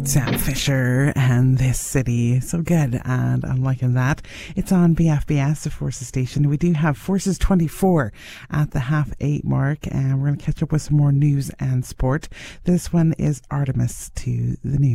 Sam Fisher and This City. So good, and I'm liking that. It's on BFBS, the Forces station. We do have Forces 24 at the 8:30 mark, and we're going to catch up with some more news and sport. This one is Artemis to the news.